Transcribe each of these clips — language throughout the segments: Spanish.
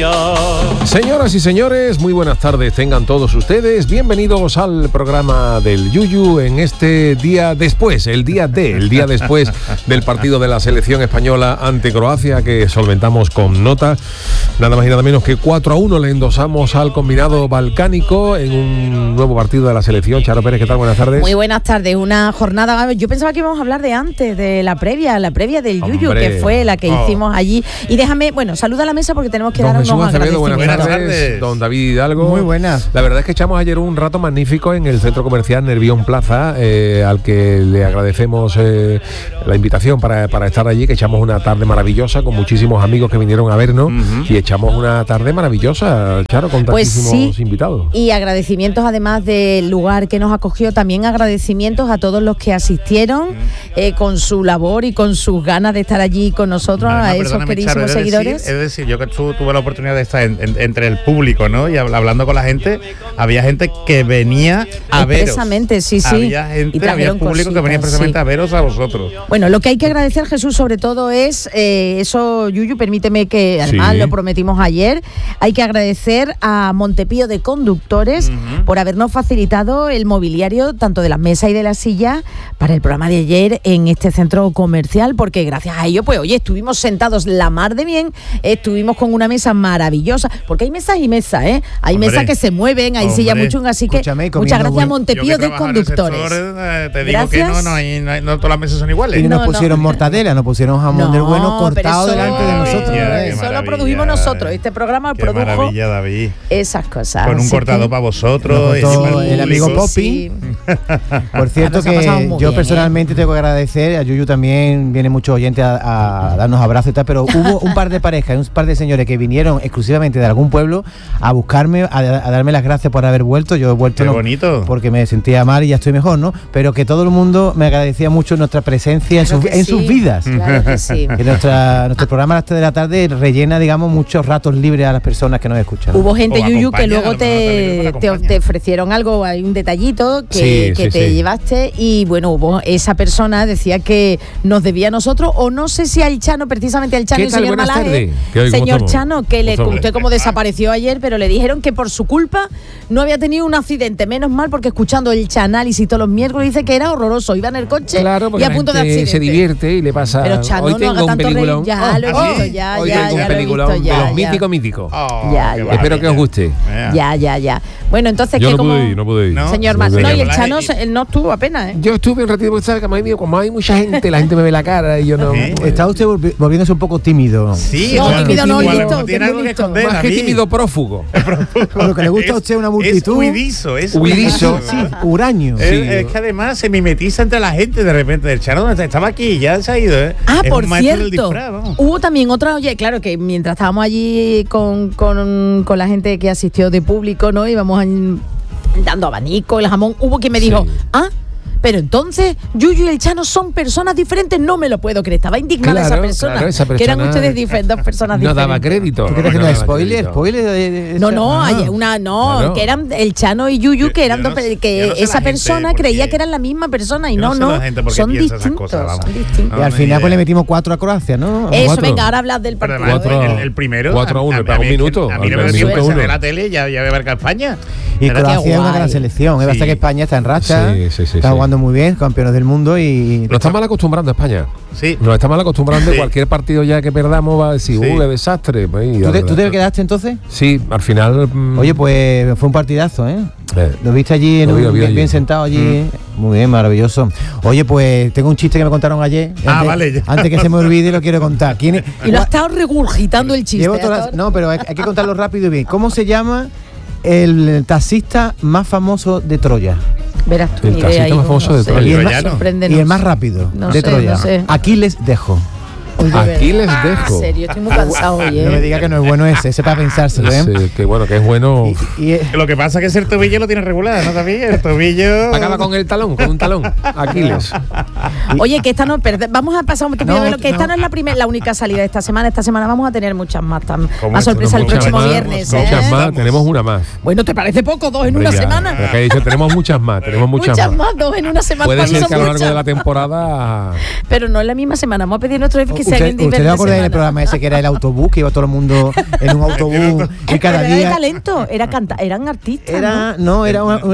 sintonía. Señoras y señores, muy buenas tardes tengan todos ustedes. Bienvenidos al programa del Yuyu en este día después, el día después del partido de la selección española ante Croacia, que solventamos con nota. Nada más y nada menos que 4-1 le endosamos al combinado balcánico en un nuevo partido de la selección. Charo Pérez, ¿qué tal? Buenas tardes. Muy buenas tardes. Una jornada, yo pensaba que íbamos a hablar de antes, de la previa del Yuyu, que fue la que hicimos allí. Y déjame, saluda a la mesa porque tenemos que dar unos agradecimientos. Buenas tardes. Don David Hidalgo. Muy buenas. La verdad es que echamos ayer un rato magnífico en el centro comercial Nervión Plaza, al que le agradecemos la invitación para estar allí, que echamos una tarde maravillosa con muchísimos amigos que vinieron a vernos y echamos una tarde maravillosa, Charo, con tantísimos invitados. Y agradecimientos además del lugar que nos acogió, también agradecimientos a todos los que asistieron con su labor y con sus ganas de estar allí con nosotros, a esos queridísimos seguidores. Es decir, yo que tuve la oportunidad de estar entre el público, ¿no? Y hablando con la gente, había gente que venía a veros. Expresamente, sí. Había público que venía expresamente a veros a vosotros. Bueno, lo que hay que agradecer, Jesús, sobre todo es eso, Yuyu, permíteme que además lo prometimos ayer, hay que agradecer a Montepío de Conductores por habernos facilitado el mobiliario tanto de las mesas y de las sillas para el programa de ayer en este centro comercial, porque gracias a ello, pues oye, estuvimos sentados la mar de bien, estuvimos con una mesa maravillosa, porque hay mesas y mesas, hay mesas que se mueven, hay sillas muy chungas, así que muchas gracias a Montepío de Conductores. Te digo que no todas las mesas son iguales. Y nos pusieron mortadela, nos pusieron jamón del bueno cortado delante de nosotros. Eso lo produjimos nosotros, este programa lo produjo. Maravilla, David. Esas cosas. Con un cortado para vosotros. El amigo Poppy. Por cierto que yo personalmente tengo que agradecer, a Yuyu también viene mucho oyente a darnos abrazos y tal, pero hubo un par de parejas, un par de señores que vinieron exclusivamente de algún pueblo a buscarme, a darme las gracias por haber vuelto. Yo he vuelto bonito, porque me sentía mal y ya estoy mejor, ¿no? Pero que todo el mundo me agradecía mucho nuestra presencia en sus vidas. Claro que sí. Que nuestro programa hasta de la tarde rellena, digamos, muchos ratos libres a las personas que nos escuchan. Hubo gente, Yuyu, que luego te ofrecieron algo, hay un detallito que te llevaste, y bueno, hubo esa persona decía que nos debía a nosotros, o no sé si al Chano, precisamente al Chano, el señor Malaje, señor Chano, que le conté cómo desapareció ayer, pero le dijeron que por su culpa no había tenido un accidente, menos mal, porque escuchando el Chanálisis todos los miércoles dice que era horroroso, iba en el coche y a punto de accidente. Se divierte y le pasa. Pero Chano, hoy tengo no haga un tanto peliculón. Ya lo he visto, ya. Hoy tengo un peliculón de los míticos. Espero que os guste. Ya. Bueno, entonces yo que no pude ir. Señor Malaje, y el Chano él no estuvo apenas, Yo estuve un ratito, porque sabes que como hay mucha gente, la gente me ve la cara y yo no. Está usted volviéndose un poco tímido. Sí, tímido no, listo. Tiene algo que esconder. Más que tímido, prófugo. Lo que le gusta a usted una multitud. Es huidizo. Sí, huraño. Es que además se mimetiza entre la gente de repente. El Chano estaba aquí y ya se ha ido, por cierto, hubo también otra, claro, que mientras estábamos allí con la gente que asistió de público, ¿no? Íbamos dando abanico, el jamón, hubo quien me dijo, pero entonces Yuyu y el Chano son personas diferentes, no me lo puedo creer, estaba indignada esa persona, que eran ustedes dos personas diferentes. No daba crédito. ¿Tú crees que no es spoiler? Que eran el Chano y Yuyu, que eran esa persona creía que eran la misma persona y no, son distintos. Y al final pues le metimos 4 a Croacia, ¿no? Eso, venga, ahora hablas del partido. El primero 4-1, le pagó un minuto. A mí no me de la tele, ya voy a ver que España. Y Croacia es una gran selección, es verdad que España está en racha, está jugando muy bien, campeones del mundo y... Nos está mal acostumbrando a España. Sí. Nos está mal acostumbrando, cualquier partido ya que perdamos va a decir, qué desastre. ¿Tú te quedaste entonces? Sí, al final... Oye, pues fue un partidazo, ¿Lo viste allí, bien sentado allí? Muy bien, maravilloso. Oye, pues tengo un chiste que me contaron ayer. Antes que se me olvide, lo quiero contar. Y lo ha estado regurgitando el chiste. No, pero hay que contarlo rápido y bien. ¿Cómo se llama el taxista más famoso de Troya? Verás tú, el taxista más famoso de Troya. Y el más rápido de Troya. Aquiles Dejo. Aquí les dejo. En serio, estoy muy cansado hoy, No me diga que no es bueno ese para pensárselo, que bueno, que es bueno. Lo que pasa es que el tobillo lo tiene regular, ¿no, David? El tobillo... Acaba con el talón, con un talón. Aquiles. Oye, que esta no... Vamos a pasar un poquito esta no es la única salida de esta semana. Esta semana vamos a tener muchas más sorpresas el próximo viernes. Muchas más, tenemos una más. Bueno, ¿te parece poco? 2 en una semana. Pero que he dicho, tenemos muchas más, muchas más, 2 en una semana. Puede ser que a lo largo de la temporada... Pero no es la misma semana. Vamos a pedir nuestro jefe que se hagan ¿Usted no acordáis del programa ese que era el autobús, que iba todo el mundo en un autobús y cada era día... de talento, eran artistas, era un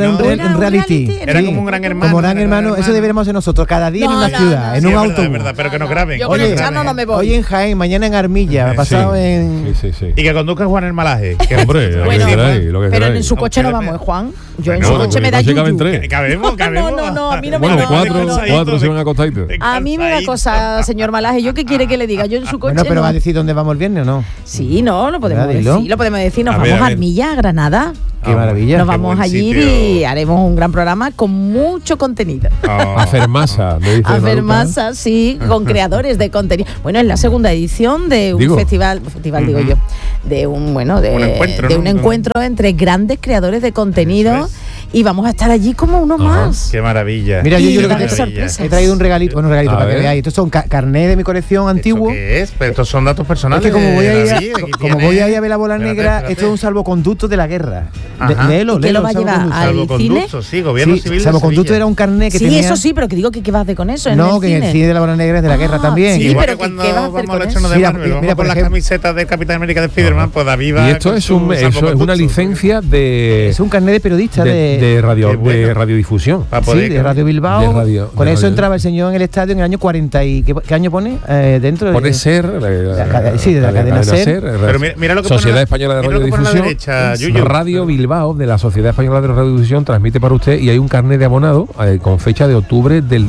reality. Era como un gran hermano. Como gran hermano, eso deberíamos hacer nosotros, cada día en una ciudad, en un autobús. Es verdad, pero que nos graben. Yo con el Chano no me voy. Hoy en Jaén, mañana en Armilla, pasado en... Sí. Y que conduzca Juan el Malaje. Hombre, lo que pero queráis. en su coche no vamos, Juan. Yo en No, su coche me da coche caben yuyu. tres. Cabemos. No, a mí no me Bueno, da. cuatro se van acostaditos. A mí me da cosa, señor Malaje. ¿Yo qué quiere que le diga? Yo en su coche Bueno, pero no. ¿va a decir dónde vamos el viernes o no? Sí, no, lo podemos ¿Verdad? decir. Lo podemos decir. Nos A vamos ver, a a ver. Armilla, a Granada. Qué maravilla. Nos Qué vamos buen allí sitio. y haremos un gran programa con mucho contenido. A hacer masa, me dice A ver Maruca. masa, sí, con creadores de contenido. Bueno, es la segunda edición de un festival digo yo, de un encuentro entre grandes creadores de contenido. Eso es. Y vamos a estar allí como uno más. Qué maravilla. Mira, yo Y lo que grandes te sorpresas. he traído un regalito para que ver. veáis. Estos son carnés de mi colección antiguo. ¿Qué es? Pero estos son datos personales. Es que como voy a David, aquí ir tienes- a ver la bola Espérate, negra, espérate. esto es un salvoconducto de la guerra. Ajá. Léelo, ¿Y quién lo va a llevar? salvoconducto. ¿Al Salvoconducto, sí, gobierno Sí, civil de salvoconducto Sevilla. era un carnet que Sí, tenía... eso sí, pero que digo que vas de con eso en No, el que en el cine de la bola negra es de la guerra Ah, también. sí, Igual pero que cuando ¿qué vas a hacer vamos con al eso? estreno de Mira, Marvel, vamos mira, por por las ejemplo- camisetas de Capitán América de Spiderman, pues David va Y esto con es su eso es una salvoconducto. licencia de Es un carnet de periodista de radio Qué bueno. de radiodifusión. Para poder- Sí, de Radio Bilbao. De radio- Con de eso radio. entraba el señor en el estadio en el año 40 y... ¿Qué año pone? Dentro Pone ser sí, de la cadena SER. Pero mira lo que Sociedad pone- Española de mira lo que pone a la Radiodifusión. derecha, Yuyu. Radio Bilbao de la Sociedad Española de Radiodifusión transmite para usted y hay un carnet de abonado con fecha de octubre del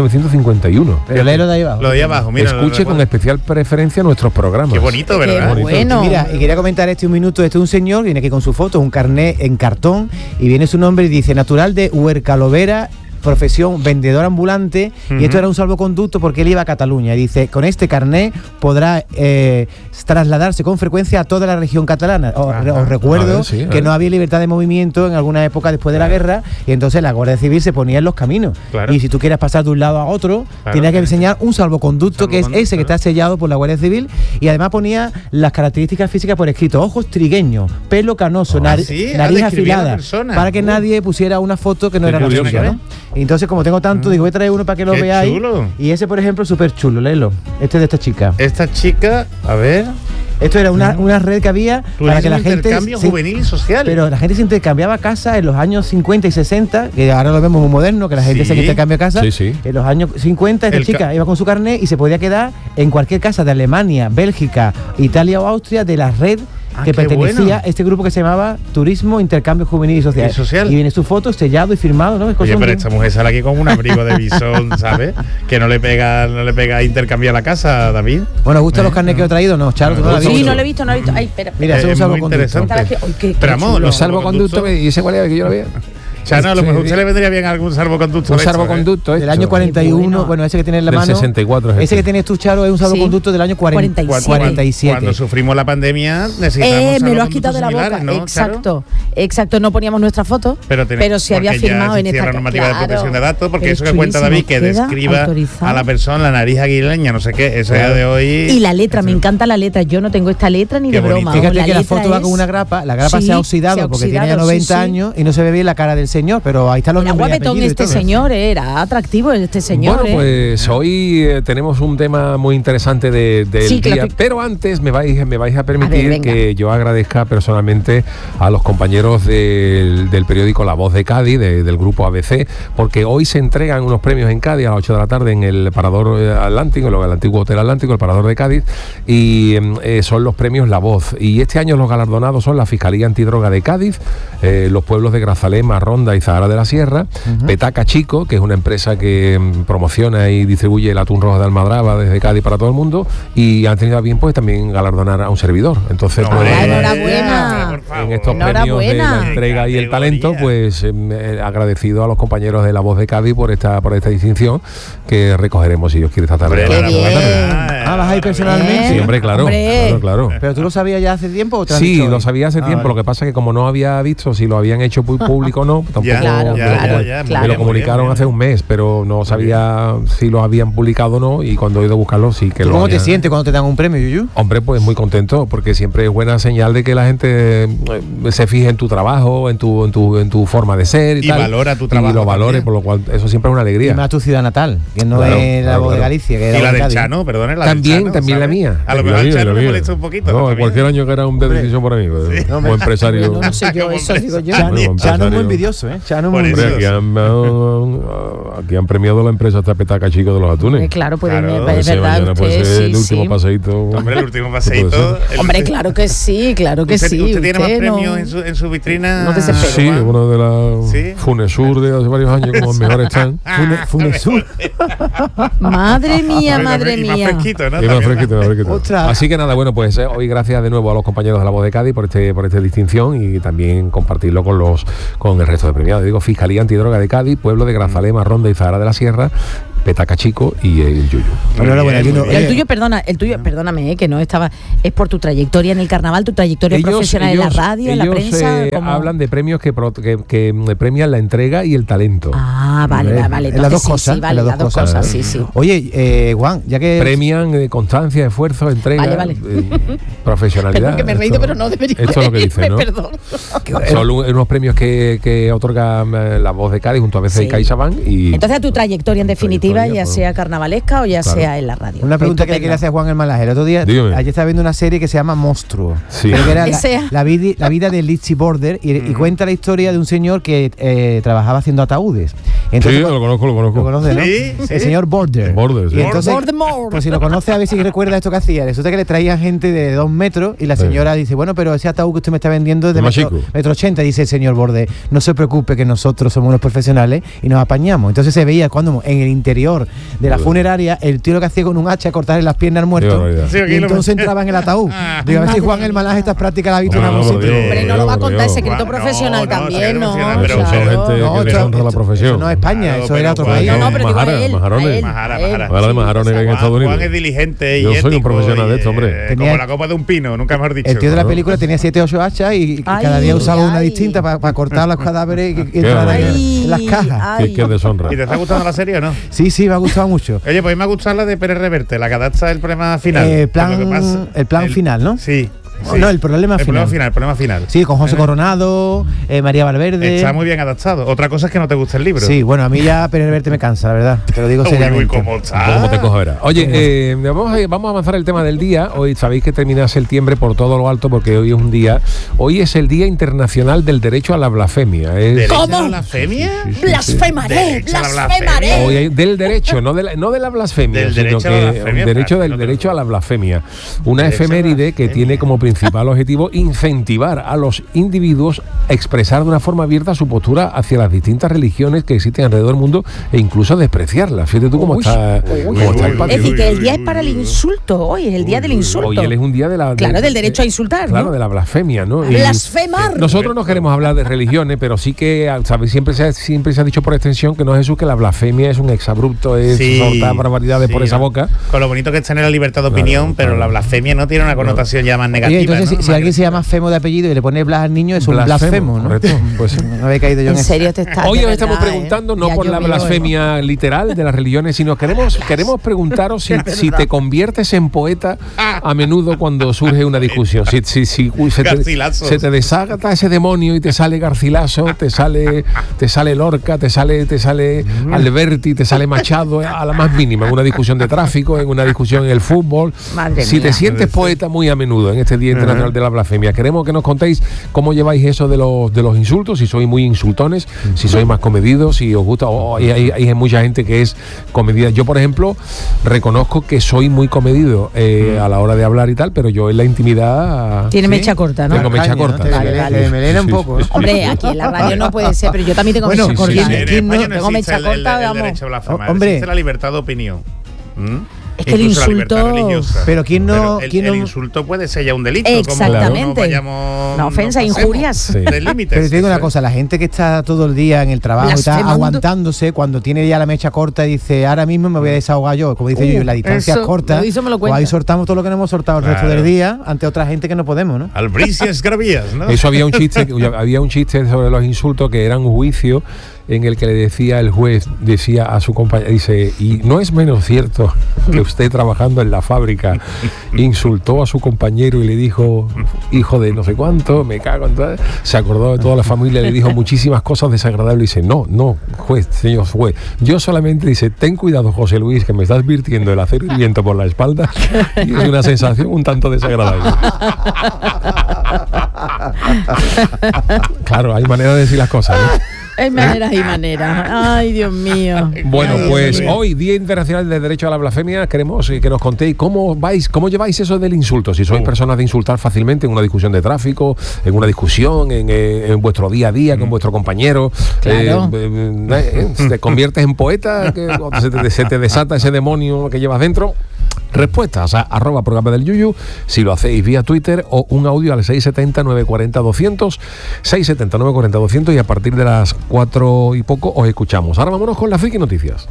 1951. Pero léelo de ahí abajo. Lo de ahí abajo, mira. Escuche con especial preferencia nuestros programas. Qué bonito, ¿verdad? Qué bueno. Mira, y quería comentar un minuto. Este es un señor, viene aquí con su foto, un carnet en cartón, y viene su nombre y dice, natural de Huercalovera, profesión vendedor ambulante, y esto era un salvoconducto porque él iba a Cataluña. Y dice, con este carnet podrá trasladarse con frecuencia a toda la región catalana. Os recuerdo A ver, sí, a que ver. no había libertad de movimiento en alguna época después de la guerra, y entonces la Guardia Civil se ponía en los caminos. Claro. Y si tú quieres pasar de un lado a otro, Claro, tenías que sí. enseñar un salvoconducto, que es ese que está sellado por la Guardia Civil, y además ponía las características físicas por escrito: ojos trigueños, pelo canoso, sí, nariz describía a la afilada, persona. para que nadie pusiera una foto que no Qué era la curioso, suya, ¿no? Y entonces, como tengo tanto, digo, voy a traer uno para que lo Qué veáis. chulo. Y ese, por ejemplo, es súper chulo, léelo. Este es de esta chica. Esta chica, a ver. Esto era una red que había para que la gente... Intercambio sí, juvenil y social. pero la gente se intercambiaba casas en los años 50 y 60, que ahora lo vemos muy moderno, que la gente Sí. se intercambia casas. Sí, sí. En los años 50 esta El chica iba con su carnet y se podía quedar en cualquier casa de Alemania, Bélgica, Italia o Austria de la red que qué pertenecía bueno. a este grupo que se llamaba Turismo, Intercambio Juvenil y Social. Y social. Y viene su foto sellado y firmado, ¿no? Es cosa Oye, pero muy- esta mujer sale aquí con un abrigo de bisón, ¿sabes? Que no le pega intercambiar la casa, David. Bueno, ¿gustan los carnets que he traído? No, Charo, ¿tú no lo has Sí, visto? no lo he visto, no lo he visto. Ay, espera. Mira, eso es un muy salvoconducto. interesante. Estaba aquí. Ay, qué Pero vamos, chulo. Los salvoconductos, ¿y ese cuál era que yo lo veía? Chano, a lo mejor a usted le vendría bien algún salvoconducto. Un de estos, salvoconducto Del año 41, bueno, ese que tienes en la Del mano. 64 es ese este. que tienes tú, Charo, es un salvoconducto del año 47. 47. Cuando sufrimos la pandemia, necesitamos Me lo has quitado de la boca. similares, ¿no, Charo? Exacto, no poníamos nuestra foto, pero se había porque ya firmado en existía esta la normativa de protección de datos, porque Pero eso que cuenta David, que chulísimo, queda describa autorizado. a la persona la nariz aguileña, no sé qué, eso ya de hoy. Y la letra, me encanta la letra. Yo no tengo esta letra ni Qué de broma. bonito. Fíjate que la letra foto va es- con una grapa, la grapa Sí, se ha oxidado se ha porque tiene ya oxidado, 90 sí, sí. años y no se ve bien la cara del señor, pero ahí están los Era nombres y guapetón apellidos y este todo. señor, era atractivo este señor. Bueno, pues hoy tenemos un tema muy interesante del Sí, día, claro. pero antes me vais a permitir venga. que yo agradezca personalmente a los compañeros del periódico La Voz de Cádiz, del grupo ABC, porque hoy se entregan unos premios en Cádiz a las 8 de la tarde en el Parador Atlántico, el antiguo Hotel Atlántico, el Parador de Cádiz, y son los premios La Voz. Y este año los galardonados son la Fiscalía Antidroga de Cádiz, los pueblos de Grazalema, Ronda y Zahara de la Sierra, Petaca Chico, que es una empresa que promociona y distribuye el atún rojo de Almadraba desde Cádiz para todo el mundo, y han tenido a bien pues también galardonar a un servidor. Entonces, No, pues, enhorabuena. por favor. en estos premios de Enhorabuena. la entrega y el talento, Categoría. pues agradecido a los compañeros de La Voz de Cádiz por esta distinción que recogeremos, si Dios quiere, esta tarde. Qué bien. ¿Vas a ir personalmente? Sí, hombre, claro, Hombre. claro. ¿Pero tú lo sabías ya hace tiempo o te lo has Sí, dicho lo hoy? sabía hace tiempo, vale. lo que pasa es que como no había visto si lo habían hecho público o no, tampoco. Me lo comunicaron hace un mes, pero no sabía si lo habían publicado o no, y cuando he ido a buscarlo sí que lo ¿Cómo te sientes cuando te dan un premio, Yuyu? Hombre, pues muy contento, porque siempre es buena señal de que la gente se fije en tu trabajo, en tu forma de ser y tal, valora tu trabajo. Y lo valore, por lo cual eso siempre es una alegría. Y más tu ciudad natal, que no es la voz de Galicia. Que y la del Chano, perdón, también la mía. A lo mejor el Chano me molesta un poquito. No, cualquier año que era un de decisión para mí. Como empresario. No sé yo, eso digo yo. Chano es muy envidioso, ¿eh? Chano muy aquí han premiado la empresa esta Petaca Chico de los Atunes. Claro, pues es verdad. El último paseíto. Hombre, el último paseíto. Hombre, claro que sí, claro que sí. ¿Usted tiene más premios en su vitrina? No desespero. Sí, uno de la Funesur de hace varios años, como el mejor stand. Funesur. Madre mía. Más fresquito, ¿no? Más fresquito. Así que nada, bueno, pues hoy gracias de nuevo a los compañeros de La Voz de Cádiz por esta distinción, y también compartirlo con el resto de premiados. Digo, Fiscalía Antidroga de Cádiz, Pueblo de Grazalema, Ronda y Zahara de la Sierra, Petaca Chico y el Yuyu. El tuyo, perdóname, que no estaba, es por tu trayectoria en el carnaval, tu trayectoria profesional en la radio, en la prensa. Hablan de premios que premian la entrega y el talento. Ah, vale. Las dos cosas. Las dos cosas, sí. Oye, Juan, ya que premian constancia, esfuerzo, entrega, profesionalidad. Perdón, que me he reído, pero no debería. Esto es lo que dice, ¿no? Perdón. Son unos premios que otorga La Voz de Cádiz junto a veces CaixaBank. Y entonces, a tu trayectoria en definitiva, ya sea carnavalesca o ya sea en la radio. Una pregunta que le quería hacer a Juan el Malaje. El otro día, ayer estaba viendo una serie que se llama Monstruo. Sí. Que era la vida de Litchi Border, y cuenta la historia de un señor que trabajaba haciendo ataúdes. Entonces, sí, lo conozco. ¿Lo conoce, no? Sí. El señor Border. Sí. Y entonces, pues si lo conoce, a ver si recuerda esto que hacía. Resulta que le traía gente de 2 metros, y la señora dice, bueno, pero ese ataúd que usted me está vendiendo es de metro 80. Dice el señor Border, no se preocupe, que nosotros somos unos profesionales y nos apañamos. Entonces se veía cuando en el interior de la funeraria, el tío lo que hacía con un hacha cortarle las piernas al muerto, y entonces entraba en el ataúd. Digo, a ver si Juan el Malaje estas prácticas la ha visto en algún sitio. Hombre, no lo va a contar, secreto profesional también, ¿no? Pero son gente que les honra la profesión. Eso no es España, eso era otro país. No, pero digo él. Ahora de Majarones que en Estados Unidos. Juan es diligente y yo soy un profesional de esto, hombre. Como la copa de un pino, nunca mejor dicho. El tío de la película tenía 7 o 8 hachas y cada día usaba una distinta para cortar los cadáveres y entrar en las cajas. Qué deshonra. ¿Y te está gustando la serie o no? Sí, me ha gustado mucho. Oye, pues me ha gustado la de Pérez Reverte, la que adapta el problema final. El plan final, ¿no? Sí. No, el problema final. Sí, con José Coronado, María Valverde. Está muy bien adaptado. Otra cosa es que no te gusta el libro. Sí, bueno, a mí ya Pérez Reverte me cansa, la verdad. Te lo digo seriamente. ¿Cómo te cojo ahora? Oye, vamos a avanzar el tema del día. Hoy sabéis que termina septiembre por todo lo alto, porque hoy es el Día Internacional del Derecho a la Blasfemia. ¿Cómo? ¿A la blasfemia? Blasfemaré. Hoy hay del derecho, no de la blasfemia, sino que del derecho a la blasfemia. Una efeméride que tiene como principal objetivo incentivar a los individuos a expresar de una forma abierta su postura hacia las distintas religiones que existen alrededor del mundo, e incluso despreciarlas. Fíjate tú cómo está el patio. Es decir, que el día es para el insulto. Hoy es el día del insulto. Hoy es un día del derecho a insultar, claro, ¿no? de la blasfemia, ¿no? Blasfemar. Nosotros no queremos hablar de religiones, pero sí que, ¿sabes? Siempre se ha dicho por extensión que no, Jesús, que la blasfemia es un exabrupto, es soltar barbaridades por esa boca. Con lo bonito que es tener la libertad de opinión, pero la blasfemia no tiene una connotación ya más negativa. Entonces, si alguien se llama Femo de apellido y le pone Blas al niño, es un blasfemo, ¿no? Correcto. Pues no había caído yo en serio te está. Hoy os estamos preguntando no por la blasfemia literal de las religiones, sino queremos preguntaros si te conviertes en poeta a menudo cuando surge una discusión. Si se te desagata ese demonio y te sale Garcilaso, te sale Lorca, te sale Alberti, te sale Machado a la más mínima, en una discusión de tráfico, en una discusión en el fútbol. Si te sientes poeta muy a menudo en este Día Internacional de la Blasfemia, queremos que nos contéis cómo lleváis eso de los insultos, si sois muy insultones, si sois más comedidos, si os gusta, hay mucha gente que es comedida. Yo, por ejemplo, reconozco que soy muy comedido a la hora de hablar y tal, pero yo en la intimidad... Tiene mecha corta, ¿no? Tengo mecha corta. Vale. Melena un poco. Hombre, aquí en la radio no puede ser, pero yo también tengo mecha corta. Tengo mecha corta, vamos. Hombre, existe la libertad de opinión. Es que el insulto... Pero ¿quién no...? El insulto puede ser ya un delito. Exactamente. Como vayamos, una ofensa, injurias. Sí. Del límite. Pero te digo una cosa, la gente que está todo el día en el trabajo y está aguantándose, cuando tiene ya la mecha corta y dice, ahora mismo me voy a desahogar yo, como dice yo, la distancia es corta, pues ahí soltamos todo lo que no hemos soltado el resto del día ante otra gente que no podemos, ¿no? Albricias gravías, ¿no? Eso había un chiste sobre los insultos que era un juicio en el que le decía el juez, decía a su compañero, dice, y no es menos cierto que usted trabajando en la fábrica insultó a su compañero y le dijo, hijo de no sé cuánto, me cago en todo. Se acordó de toda la familia, le dijo muchísimas cosas desagradables y dice, no, juez, señor juez, yo solamente, dice, ten cuidado, José Luis, que me estás virtiendo el acero hirviendo por la espalda y es una sensación un tanto desagradable. Claro, hay manera de decir las cosas, ¿no? Hay maneras y maneras. Ay, Dios mío. Bueno, Ay, pues Dios mío. hoy, Día Internacional del Derecho a la Blasfemia, queremos que nos contéis cómo lleváis eso del insulto. Si sois personas de insultar fácilmente en una discusión de tráfico, en una discusión, en vuestro día a día con vuestro compañero. Claro. Te conviertes en poeta, se te desata ese demonio que llevas dentro. Respuestas a @programa del Yuyu, si lo hacéis vía Twitter, o un audio al 670-940-200, 670-940-200, y a partir de las 4 y poco os escuchamos. Ahora vámonos con las Friki Noticias.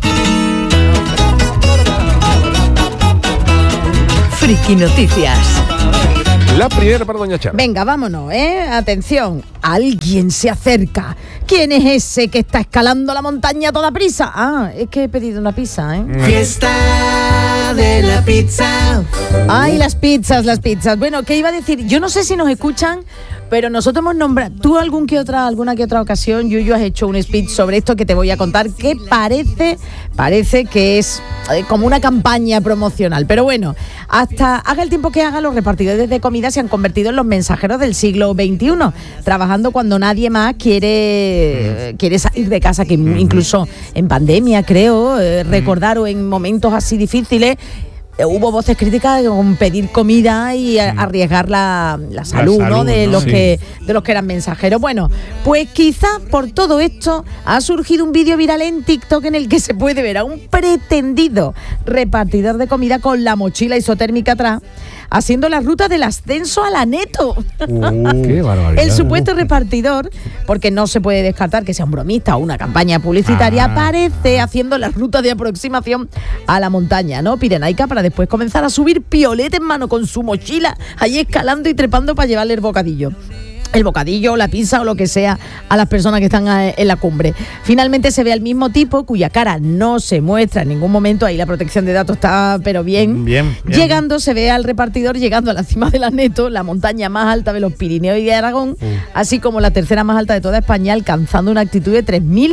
Friki Noticias. La primera para doña Chara. Venga, vámonos, atención, alguien se acerca. ¿Quién es ese que está escalando la montaña a toda prisa? Ah, es que he pedido una pizza, Fiesta de la pizza. Ay, las pizzas. Bueno, ¿qué iba a decir? Yo no sé si nos escuchan, pero nosotros hemos nombrado, tú alguna que otra ocasión, Yuyu, has hecho un speech sobre esto que te voy a contar, que parece que es como una campaña promocional. Pero bueno, hasta haga el tiempo que haga, los repartidores de comida se han convertido en los mensajeros del siglo XXI, trabajando cuando nadie más quiere salir de casa, que incluso en pandemia, creo, recordar, o en momentos así difíciles, hubo voces críticas con pedir comida y arriesgar la salud, ¿no? De los que eran mensajeros. Bueno, pues quizá por todo esto ha surgido un vídeo viral en TikTok en el que se puede ver a un pretendido repartidor de comida con la mochila isotérmica atrás, haciendo la ruta del ascenso a la Neto. ¡Qué barbaridad! El supuesto repartidor, porque no se puede descartar que sea un bromista o una campaña publicitaria, aparece haciendo la ruta de aproximación a la montaña, ¿no? Pirenaica, para después comenzar a subir piolete en mano con su mochila, ahí escalando y trepando para llevarle el bocadillo, la pizza o lo que sea a las personas que están en la cumbre. Finalmente se ve al mismo tipo, cuya cara no se muestra en ningún momento, ahí la protección de datos está pero bien. Llegando, se ve al repartidor llegando a la cima de la Neto, la montaña más alta de los Pirineos y de Aragón, así como la tercera más alta de toda España, alcanzando una altitud de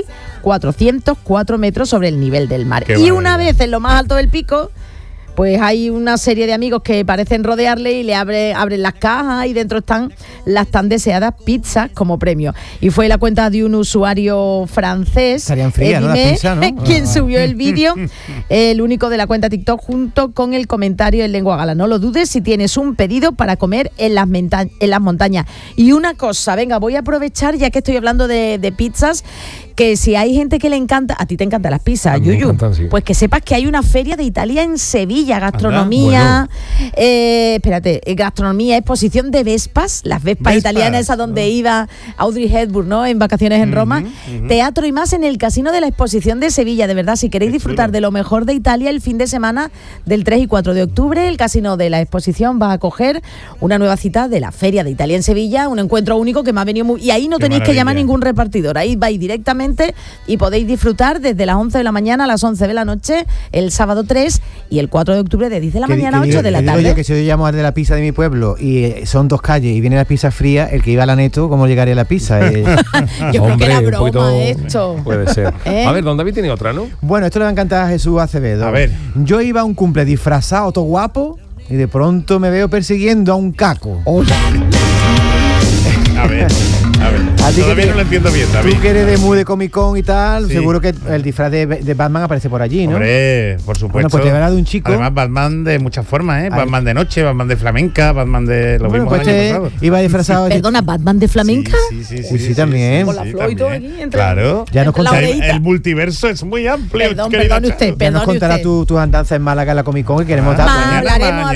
3.404 metros sobre el nivel del mar. Y una vez en lo más alto del pico, pues hay una serie de amigos que parecen rodearle y le abren las cajas, y dentro están las tan deseadas pizzas como premio. Y fue la cuenta de un usuario francés, estarían frías, ¿no? Las pizzas, ¿no? quien subió el vídeo, el único de la cuenta TikTok, junto con el comentario en lengua gala: no lo dudes si tienes un pedido para comer en las montañas. Y una cosa, venga, voy a aprovechar, ya que estoy hablando de pizzas, que si hay gente que le encanta, a ti te encantan las pizzas, Yuyu, encantan, sí. pues que sepas que hay una feria de Italia en Sevilla, gastronomía, gastronomía, exposición de Vespas, las Vespas italianas, esa donde iba Audrey Hepburn, ¿no?, en vacaciones en Roma, teatro y más en el Casino de la Exposición de Sevilla. De verdad, si queréis disfrutar de lo mejor de Italia, el fin de semana del 3 y 4 de octubre, el Casino de la Exposición va a acoger una nueva cita de la Feria de Italia en Sevilla, un encuentro único que me ha venido muy... Y ahí no tenéis que llamar a ningún repartidor, ahí vais directamente y podéis disfrutar desde las 11 de la mañana a las 11 de la noche, el sábado 3 y el 4 de octubre de 10 de la mañana a 8 de la tarde. Yo que si yo llamo al de la pizza de mi pueblo y son 2 calles y viene la pizza fría, el que iba a la Neto, ¿cómo llegaría la pizza? Yo creo que era broma esto. Puede ser. A ver, don David tiene otra, ¿no? Bueno, esto le va a encantar a Jesús Acevedo. A ver. Yo iba a un cumple disfrazado, todo guapo, y de pronto me veo persiguiendo a un caco. A ver. Todavía no lo entiendo bien, David. Tú que eres de muy de Comic Con y tal, Sí. seguro que el disfraz de Batman aparece por allí, ¿no? Hombre, por supuesto. Bueno, pues te verás de un chico. Además, Batman de muchas formas, ¿eh? Batman de noche, Batman de flamenca, Batman de los Bueno, mismos pues años pasados. iba disfrazado de... Perdona, ¿Batman de flamenca? Sí, también. Con la flor y todo aquí entre- Claro. Ya nos La contará, oreita. El multiverso es muy amplio. Perdón, querida perdone Charo. usted, ya nos perdone contará usted. tus andanzas en Málaga en la Comic Con y queremos dar... Ma- hablaremos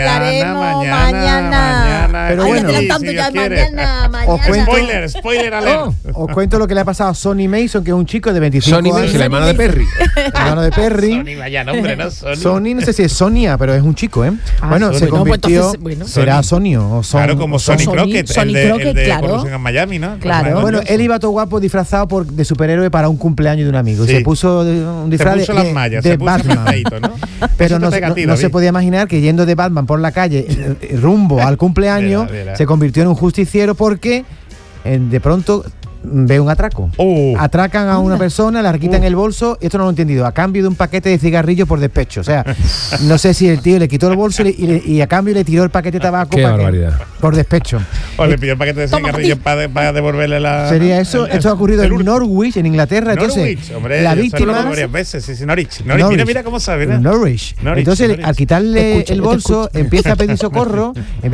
mañana. Pero Ay, bueno. adelantando si ya Dios quiere. mañana. Os cuento- Spoiler alert. Os cuento lo que le ha pasado a Sonny Mason, que es un chico de 25 Sonny años. Mason, la hermana de Perry. hermano de Perry. Sony, vaya nombre, ¿no? Sonny, no sé si es Sonia, pero es un chico, ¿eh? Bueno, Sony. se Bueno, pues convirtió... entonces, bueno. Será Sonio o Son. Claro, como o Son. Sonny Crockett, Sonny el de Crockett, claro. Corrupción en Miami, ¿no? Claro. Bueno, él iba todo guapo disfrazado de superhéroe para un cumpleaños de un amigo. Sí. Se puso un disfraz Se puso las mallas, de se puso Batman. pintadito, ¿no? Pero no, Eso te pega a ti, no se David. podía imaginar que yendo de Batman por la calle rumbo al cumpleaños Mira. se convirtió en un justiciero porque de pronto ve un atraco. Atracan a una persona, le quitan el bolso, y esto no lo he entendido, a cambio de un paquete de cigarrillos por despecho. O sea, no sé si el tío le quitó el bolso y a cambio le tiró el paquete de tabaco Qué barbaridad. por despecho. O le pidió el paquete de Toma, cigarrillos para devolverle la... Sería eso. Esto ha ocurrido en Norwich, en Inglaterra. Entonces, Norwich, hombre, la yo víctima... salgo varias veces, sí, Norwich. Mira cómo sabe, ¿no? Norwich. Norwich, Entonces, Norwich. al quitarle Te escucho, el te bolso, escucho. empieza a pedir socorro,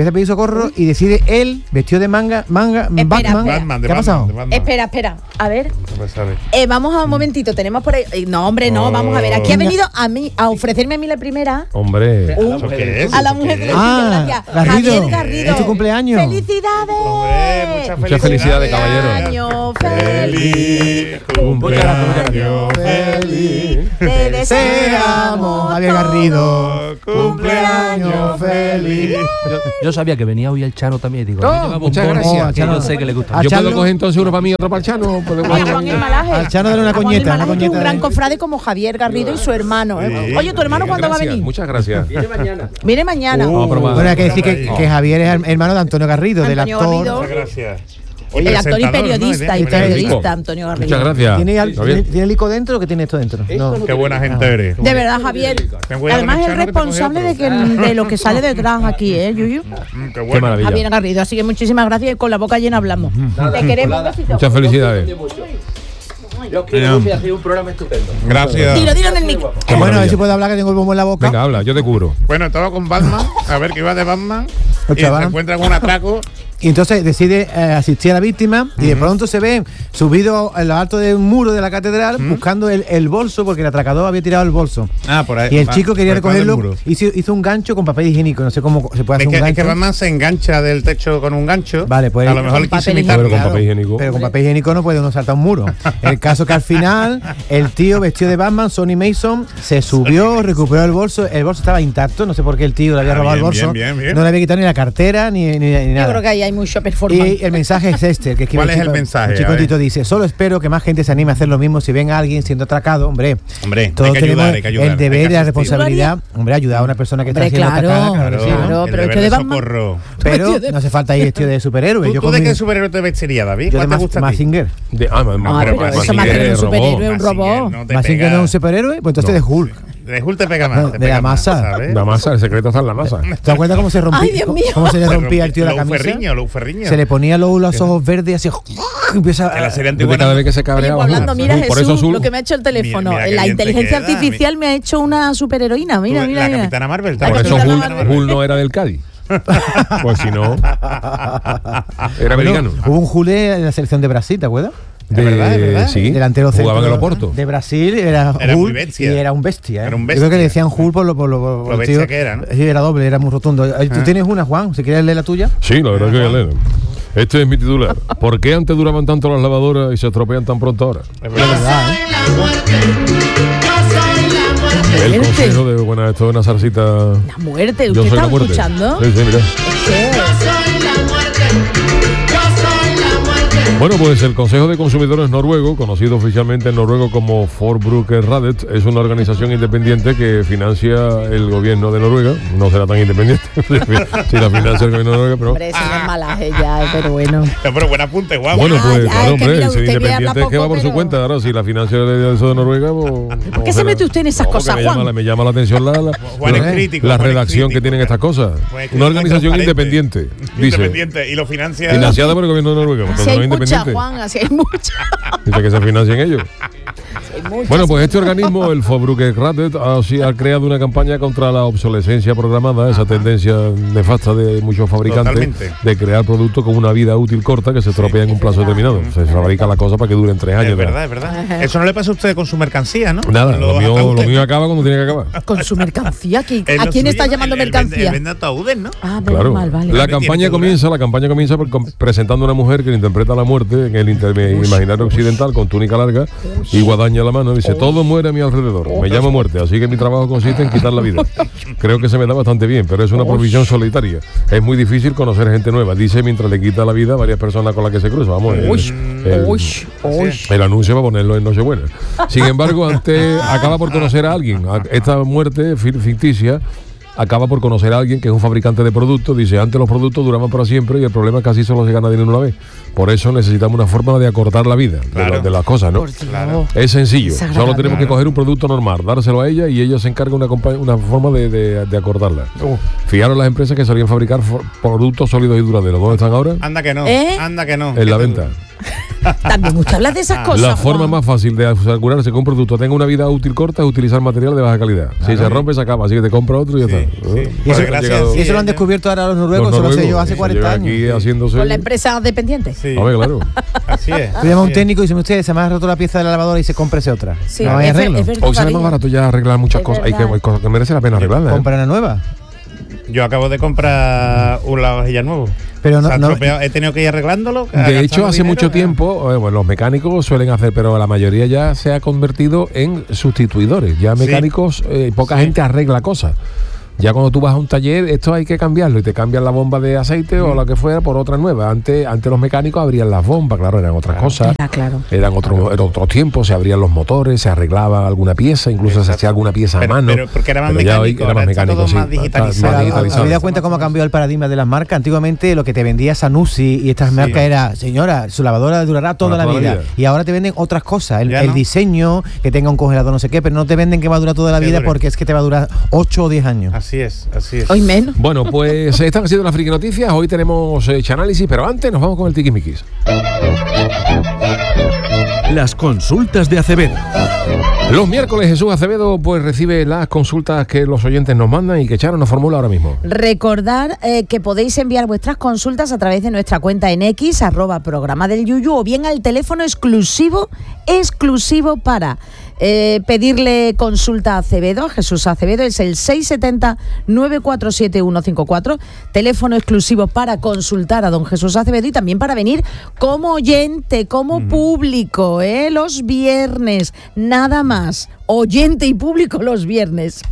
y decide él, vestido de manga, Batman. Batman, de ¿Qué ha pasado? Batman, de Batman. Espera. A ver. Pues a ver. Vamos a un momentito. Tenemos por ahí. No, hombre, no. Vamos a ver. Aquí ha venido a mí a ofrecerme a mí la primera. Hombre. ¿Eso qué es? A la ¿Eso mujer qué de es? gracias. Garrido. Javier Garrido. Es tu cumpleaños. ¡Felicidades! Hombre, Muchas felicidades, caballero. Año feliz. Feliz cumpleaños feliz. Te Deseamos, Javier Garrido, cumpleaños feliz. Yo sabía que venía hoy el Chano también. Digo, No, a mí me va muchas un bono gracias. que yo sé que le gusta. A Yo Charlo- puedo coger entonces uno para mí y otro para el Chano. Podemos- Oye, Juan el Malaje. Al Chano dale una A Juan coñeta, el Malaje, una que es un coñeta gran de- cofrade como Javier Garrido y su hermano. Sí. Oye, ¿tu hermano cuándo va a venir? Muchas gracias. Viene mañana. Vamos a probar. Bueno, hay que decir que Javier es hermano de Antonio Garrido, del Antonio actor. Garrido. Muchas gracias. El actor y presentador, ¿no? periodista, Idea, periodista, Antonio Garrido. Muchas gracias. ¿Tiene el ico dentro o qué tiene esto dentro? No. Qué buena gente eres. De verdad, Javier. Ten cuidado Además con el es Chano, que te coge responsable otro. de lo que sale detrás aquí, Yuyu. Qué Qué bueno. maravilla. Javier Garrido. Así que muchísimas gracias y con la boca llena hablamos. Te queremos, un besito. Muchas felicidades. Yo os quiero mucho y hacéis un programa estupendo. Gracias. Dilo en el micro. Qué Bueno, a ver maravilla. si puedo hablar, que tengo el bombo en la boca. Venga, habla, yo te cubro. Bueno, estaba con Batman, a ver que iba de Batman, El y se chaval. encuentra con un atraco. Y entonces decide asistir a la víctima y de pronto se ve subido en lo alto de un muro de la catedral buscando el bolso porque el atracador había tirado el bolso. Ah, por ahí. Y el chico quería por detrás del recogerlo, muro. hizo un gancho con papel higiénico. No sé cómo se puede hacer un Es gancho. que Batman se engancha del techo con un gancho. Vale, pues a lo mejor le con quiso papel imitar. Pero con Claro, papel higiénico. Pero con papel higiénico no puede uno saltar un muro. El caso que al final el tío vestido de Batman, Sonny Mason, se subió, recuperó el bolso estaba intacto, no sé por qué el tío le había Ah, robado bien, el bolso. bien, bien. No le había quitado ni la cartera ni Yo nada. creo que ahí hay mucho performance. Y el mensaje es este, que escribe ¿Cuál es el chico- mensaje? El chico A ver. Tito dice: solo espero que más gente se anime a hacer lo mismo si ven a alguien siendo atracado. Hombre, Hombre, todos hay que tenemos ayudar, hay que ayudar, el deber hay y que la asistir. responsabilidad, hombre, ayudar a una persona que está Hombre, siendo claro, atacada. Claro, que sí, ¿no? claro. el pero deber este de Batman- socorro. Pero Vestido de- no hace falta ir vestido de superhéroe. ¿Tú con de mi- qué superhéroe te vestirías, David? yo de ¿Cuál te gusta a ti? Mazinger. Ah, pero eso más que un superhéroe, un robot. No te Mazinger pega. no es un superhéroe, pues entonces No. de Hulk. De Hulk te pega más. No, te de pega la más, masa. ¿sabes? La masa, el secreto está en la masa. ¿Te acuerdas cómo se rompía? Ay, Dios mío. ¿Cómo se le rompía al tío la Lou camisa? Ferriño. Se le ponía los ojos verdes y así. Empieza En la serie Desde antigua. cada vez que se Oye, cabreaba. pues hablando, mira Por eso Jesús, azul. lo que me ha hecho el teléfono. Mira qué La bien te inteligencia queda, artificial me ha hecho una superheroína. Mira, mira, La mira. Capitana Marvel. La Por eso Capitana Hulk, Marvel. Hulk no era del Cádiz. Pues si no, era Bueno, americano. hubo un Jule en la selección de Brasil, ¿te acuerdas? Es verdad, es verdad. Sí, Delantero jugaba en el centro Oporto. de Brasil, era Era muy Hulk bestia. y era un bestia. ¿eh? Era un Yo creo que bestia. le decían Hulk por lo Lo bestia que era, ¿no? Sí, era doble, era muy rotundo. ¿Tú tienes una, Juan? Si quieres leer la tuya. Sí, la verdad que voy a leer. Este es mi titular. ¿Por qué antes duraban tanto las lavadoras y se estropean tan pronto ahora? Es verdad. El consejo de buena, esto es una zarcita. La muerte, Yo ¿usted soy la está muerte. escuchando? Sí, sí, mira. ¿Qué? Bueno, pues el Consejo de Consumidores Noruego, conocido oficialmente en noruego como Forbrukerrådet, es una organización independiente que financia el gobierno de Noruega. No será tan independiente si la financia el gobierno de Noruega, pero... Hombre, señor Malaje ya, pero bueno. Pero buen apunte, guau. Bueno, Ya, pues ya, claro, es que hombre, mira, el ser usted que habla independiente es que poco, va por su pero- cuenta. Ahora, si la financia eso de Noruega, pues... ¿Por qué se mete usted en esas cosas, Juan? Me llama la atención Juan es crítico, la Juan es redacción crítico, que tienen claro. estas cosas. Pues es que Una no es organización transparente. independiente, dice. Independiente. Y lo financia. Financiada por el gobierno de Noruega, porque Si no hay es independiente. muchas, Juan, así hay muchas. Dice que se financien ellos. Bueno, pues este organismo, el Forbrukerratet, ha creado una campaña contra la obsolescencia programada, esa tendencia nefasta de muchos fabricantes de crear productos con una vida útil corta que se estropean en un plazo determinado. Se fabrica la cosa para que duren 3 años. Es verdad. Eso no le pasa a usted con su mercancía, ¿no? Nada, lo mío acaba cuando tiene que acabar. Con su mercancía. ¿A quién está llamando mercancía? El vende Tauden, ¿no? Claro. Vale. La campaña comienza presentando a una mujer que interpreta la muerte en el imaginario occidental con túnica larga y guadaña a la mano. Dice, todo muere a mi alrededor. Me llamo muerte, así que mi trabajo consiste en quitar la vida. Creo que se me da bastante bien, pero es una profesión solitaria. Es muy difícil conocer gente nueva. Dice mientras le quita la vida a varias personas con las que se cruza. Vamos, el anuncio va a ponerlo en Nochebuena. Sin embargo, antes acaba por conocer a alguien. Esta muerte ficticia acaba por conocer a alguien que es un fabricante de productos. Dice, antes los productos duraban para siempre y el problema es que casi solo se gana dinero una vez. Por eso necesitamos una forma de acortar la vida de las cosas, ¿no? Claro. Es sencillo. Solo tenemos que coger un producto normal, dárselo a ella y ella se encarga una forma de acortarla. Fijaros las empresas que solían fabricar productos sólidos y duraderos. ¿Dónde están ahora? Anda que no. Anda que no. En la venta. También usted habla de esas cosas. La forma más fácil de asegurarse que un producto tenga una vida útil corta es utilizar material de baja calidad. Si se rompe, se acaba, así que te compra otro y ya está. Y eso lo han descubierto ahora los noruegos, eso lo sé yo hace 40 años. Aquí haciéndose... Con la empresa dependiente. Sí. A ver, claro. Así es. Tú llamas a un técnico y dice, usted se me ha roto la pieza de la lavadora y se cómprese otra. Sí, no hay arreglo. Hoy sale más barato ya arreglar muchas cosas. Hay cosas que merece la pena arreglarlas. Compra una nueva. Yo acabo de comprar un lavavajillas nuevo. Pero he tenido que ir arreglándolo. De hecho, hace mucho tiempo, los mecánicos suelen hacer, pero la mayoría ya se ha convertido en sustituidores. Ya mecánicos, poca gente arregla cosas. Ya cuando tú vas a un taller, esto hay que cambiarlo y te cambian la bomba de aceite o lo que fuera por otra nueva. Antes los mecánicos abrían las bombas, claro, eran otras cosas. Eran otros tiempos, se abrían los motores, se arreglaba alguna pieza, incluso se hacía alguuna pieza a mano. Pero porque era más mecánico, sí. Más digitalizado. ¿Se da cuenta cómo ha cambiado el paradigma de las marcas? Antiguamente lo que te vendía Sanusi y estas marcas era, señora, su lavadora durará toda la vida. Y ahora te venden otras cosas, el diseño, que tenga un congelador no sé qué, pero no te venden que va a durar toda la vida porque es que te va a durar 8 o 10 años. Así es. Hoy menos. Bueno, pues están haciendo las friki noticias. Hoy tenemos análisis, pero antes nos vamos con el tiquismiquis. Las consultas de Acevedo. Los miércoles Jesús Acevedo pues recibe las consultas que los oyentes nos mandan y que Charo nos formula ahora mismo. Recordar que podéis enviar vuestras consultas a través de nuestra cuenta en X, @programa del Yuyu, o bien al teléfono exclusivo para pedirle consulta a Acevedo, a Jesús Acevedo, es el 670-947-154, teléfono exclusivo para consultar a don Jesús Acevedo y también para venir como oyente, como público, los viernes, nada más. Oyente y público los viernes.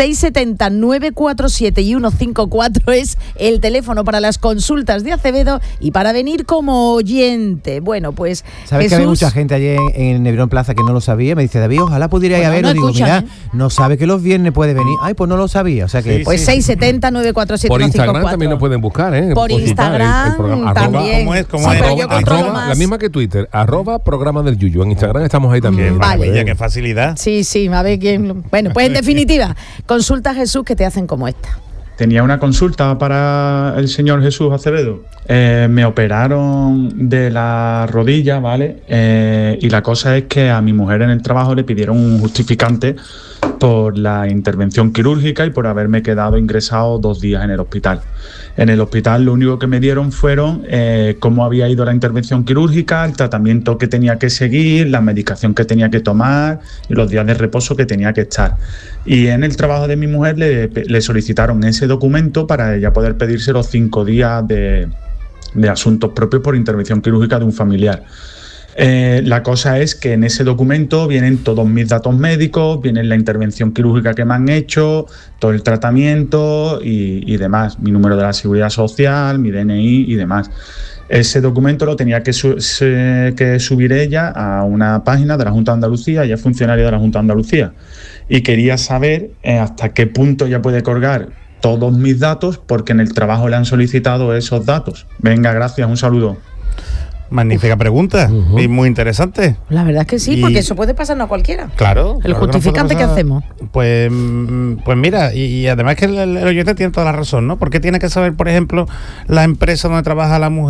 670-947-154 es el teléfono para las consultas de Acevedo y para venir como oyente. Bueno, pues ¿sabes que había mucha gente allí en Nebrón Plaza que no lo sabía? Me dice, David, ojalá pudiera ir a verlo. Digo, mira, no sabe que los viernes puede venir. Ay, pues no lo sabía. O sea que... Pues 670-947-154. Por Instagram también nos pueden buscar, ¿eh? Por Instagram también. ¿Cómo es? La misma que Twitter, @programa del Yuyu. En Instagram estamos ahí también. Vale. Qué facilidad. Sí, a ver quién... Bueno, pues en definitiva, consulta Jesús que te hacen como esta. Tenía una consulta para el señor Jesús Acevedo. Me operaron de la rodilla, ¿vale? Y la cosa es que a mi mujer en el trabajo le pidieron un justificante por la intervención quirúrgica y por haberme quedado ingresado 2 días en el hospital. En el hospital lo único que me dieron fueron cómo había ido la intervención quirúrgica, el tratamiento que tenía que seguir, la medicación que tenía que tomar y los días de reposo que tenía que estar. Y en el trabajo de mi mujer le solicitaron ese documento para ella poder pedirse los 5 días de asuntos propios por intervención quirúrgica de un familiar. La cosa es que en ese documento vienen todos mis datos médicos, viene la intervención quirúrgica que me han hecho, todo el tratamiento y demás, mi número de la seguridad social, mi DNI y demás. Ese documento lo tenía que subir ella a una página de la Junta de Andalucía, ella es funcionaria de la Junta de Andalucía, y quería saber hasta qué punto ella puede colgar todos mis datos, porque en el trabajo le han solicitado esos datos. Venga, gracias, un saludo. Magnífica pregunta y muy interesante. La verdad es que sí, porque eso puede pasarnos a cualquiera. Claro. El justificante que hacemos. Pues mira, y además que el oyente tiene toda la razón, ¿no? ¿Por qué tiene que saber, por ejemplo, la empresa donde trabaja la mujer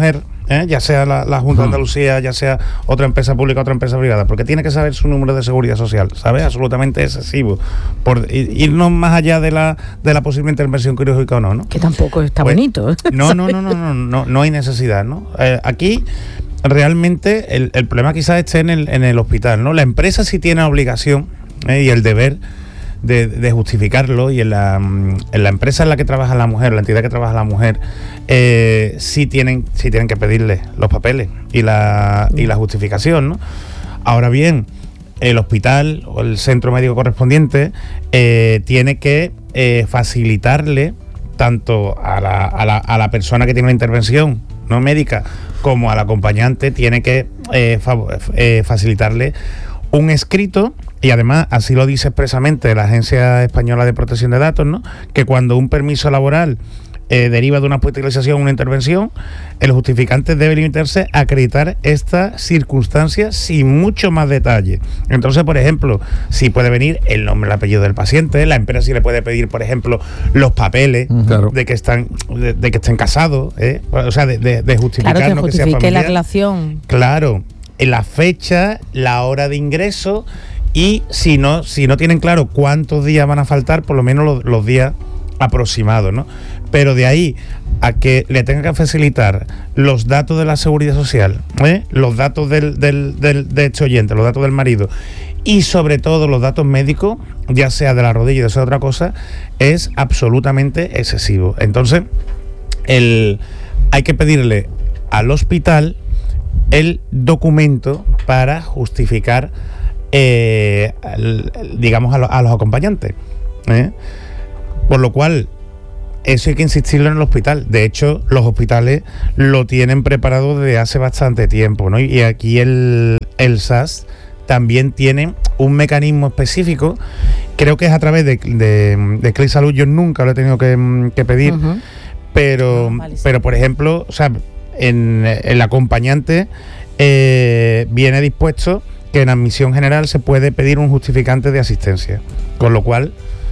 ya sea la Junta de Andalucía, ya sea otra empresa pública, otra empresa privada, porque tiene que saber su número de seguridad social, ¿sabes? Absolutamente excesivo, por irnos más allá de la posible intervención quirúrgica o no. Que tampoco está bonito. No hay necesidad, ¿no? Aquí realmente el problema quizás esté en el hospital, ¿no? La empresa sí tiene obligación y el deber de justificarlo, y en la empresa en la que trabaja la mujer, la entidad que trabaja la mujer, sí tienen que pedirle los papeles y la justificación, ¿no? Ahora bien, el hospital o el centro médico correspondiente tiene que facilitarle tanto a la persona que tiene una intervención no médica como al acompañante, tiene que facilitarle un escrito. Y además, así lo dice expresamente la Agencia Española de Protección de Datos, ¿no? Que cuando un permiso laboral deriva de una hospitalización o una intervención, el justificante debe limitarse a acreditar esta circunstancia sin mucho más detalle. Entonces, por ejemplo, si puede venir el nombre, el apellido del paciente, la empresa sí le puede pedir, por ejemplo, los papeles de que estén casados, o sea, de justificar, claro, que no justifique que sea familiar. La relación. Claro, la fecha, la hora de ingreso. Y si no tienen claro cuántos días van a faltar, por lo menos los días aproximados, ¿no? Pero de ahí a que le tenga que facilitar los datos de la seguridad social, los datos de este oyente, los datos del marido, y sobre todo los datos médicos, ya sea de la rodilla y de esa otra cosa, es absolutamente excesivo. Entonces, hay que pedirle al hospital el documento para justificar, digamos, a los acompañantes, por lo cual eso hay que insistirlo en el hospital. De hecho, los hospitales lo tienen preparado desde hace bastante tiempo, ¿no? Y aquí el SAS también tiene un mecanismo específico, creo que es a través de Clic Salud. Yo nunca lo he tenido que pedir, pero por ejemplo, o sea, en el acompañante viene dispuesto que en admisión general se puede pedir un justificante de asistencia, con lo cual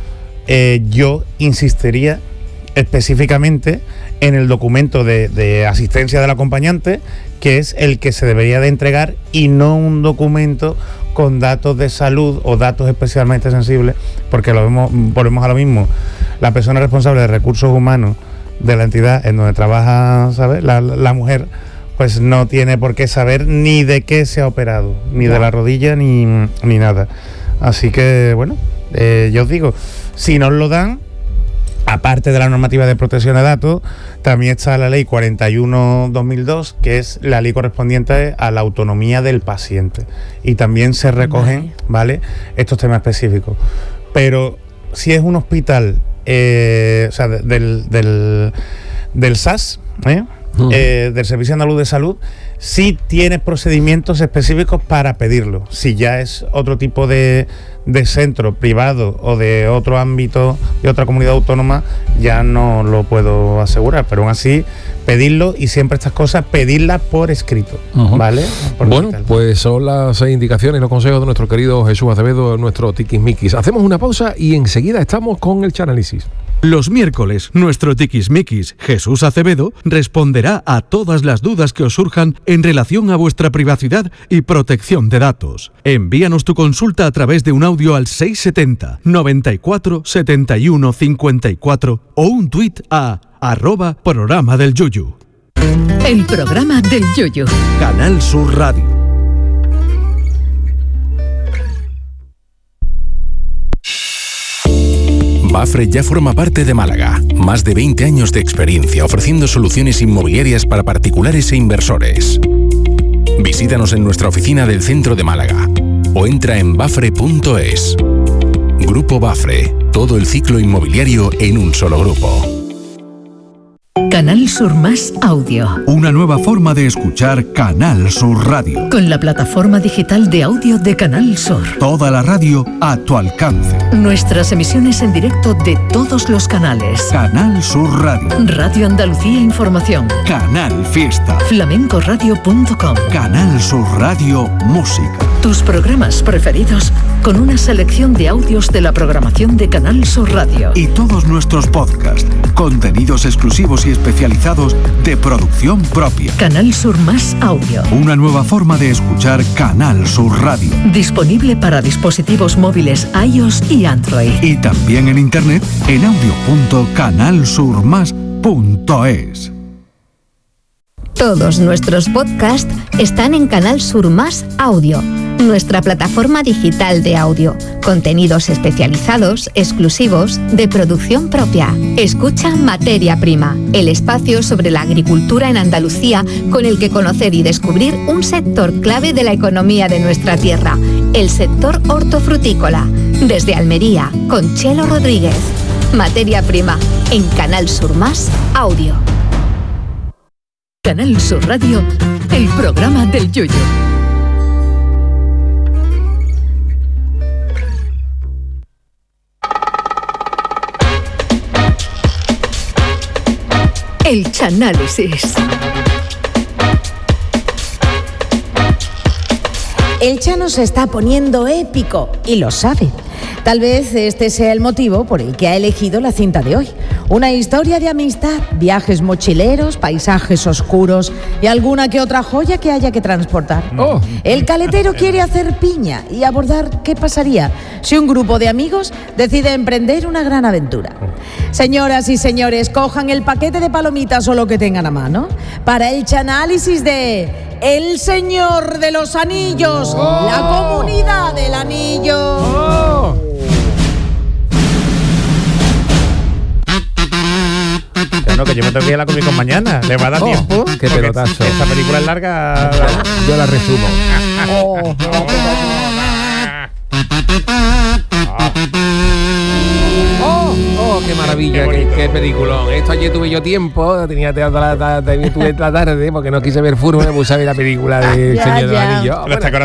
yo insistiría específicamente en el documento de asistencia del acompañante, que es el que se debería de entregar, y no un documento con datos de salud o datos especialmente sensibles, porque volvemos a lo mismo. La persona responsable de recursos humanos de la entidad en donde trabaja, ¿sabes?, la mujer, pues no tiene por qué saber ni de qué se ha operado, ni de la rodilla, ni nada. Así que, bueno, yo os digo, si nos lo dan, aparte de la normativa de protección de datos, también está la ley 41/2002, que es la ley correspondiente a la autonomía del paciente. Y también se recogen, ¿vale?, estos temas específicos. Pero si es un hospital, o sea, del SAS, del Servicio Andaluz de Salud, sí tienes procedimientos específicos para pedirlo. Si ya es otro tipo de centro privado o de otro ámbito, de otra comunidad autónoma, ya no lo puedo asegurar, pero aún así pedirlo, y siempre estas cosas pedirlas por escrito, ¿vale? Bueno, pues son las indicaciones y los consejos de nuestro querido Jesús Acevedo, nuestro tiquismiquis. Hacemos una pausa y enseguida estamos con el Chanálisis. Los miércoles, nuestro tiquismiquis, Jesús Acevedo, responderá a todas las dudas que os surjan en relación a vuestra privacidad y protección de datos. Envíanos tu consulta a través de un audio al 670 94 71 54 o un tuit a @programa del Yuyu. El programa del Yuyu. Canal Sur Radio. Bafre ya forma parte de Málaga. Más de 20 años de experiencia ofreciendo soluciones inmobiliarias para particulares e inversores. Visítanos en nuestra oficina del centro de Málaga o entra en bafre.es. Grupo Bafre, todo el ciclo inmobiliario en un solo grupo. Canal Sur Más Audio. Una nueva forma de escuchar Canal Sur Radio. Con la plataforma digital de audio de Canal Sur. Toda la radio a tu alcance. Nuestras emisiones en directo de todos los canales. Canal Sur Radio. Radio Andalucía Información. Canal Fiesta. Flamencoradio.com. Canal Sur Radio Música. Tus programas preferidos con una selección de audios de la programación de Canal Sur Radio. Y todos nuestros podcasts, contenidos exclusivos y especializados de producción propia. Canal Sur Más Audio. Una nueva forma de escuchar Canal Sur Radio. Disponible para dispositivos móviles iOS y Android. Y también en internet en audio.canalsurmas.es. Todos nuestros podcasts están en Canal Sur Más Audio, nuestra plataforma digital de audio. Contenidos especializados, exclusivos, de producción propia. Escucha Materia Prima, el espacio sobre la agricultura en Andalucía con el que conocer y descubrir un sector clave de la economía de nuestra tierra, el sector hortofrutícola. Desde Almería, con Chelo Rodríguez. Materia Prima, en Canal Sur Más Audio. Canal Sur Radio, el programa del Yuyu. El Chanálisis. El Chano se está poniendo épico y lo sabe. Tal vez este sea el motivo por el que ha elegido la cinta de hoy. Una historia de amistad, viajes mochileros, paisajes oscuros y alguna que otra joya que haya que transportar. El caletero quiere hacer piña y abordar qué pasaría si un grupo de amigos decide emprender una gran aventura. Señoras y señores, cojan el paquete de palomitas o lo que tengan a mano para el Chanálisis de El Señor de los Anillos, la Comunidad del Anillo. Bueno, que yo me tengo que ir a la Comic Con mañana. ¿Le va a dar tiempo? ¡Qué pelotazo! Esta película es larga. Yo la resumo. ¡Qué maravilla! ¡Qué peliculón! Esto ayer tuve yo tiempo, tuve la tarde porque no quise ver Furbo, me puse a ver la película de Señor del Anillo.